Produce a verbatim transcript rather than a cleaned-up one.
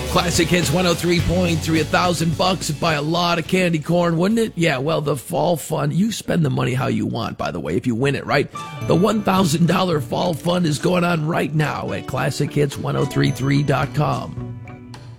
Classic Hits one oh three point three, a thousand bucks would buy a lot of candy corn, wouldn't it? Yeah, well, the fall fund, you spend the money how you want, by the way, if you win it, right? The one thousand dollars fall fund is going on right now at classic hits ten thirty-three dot com.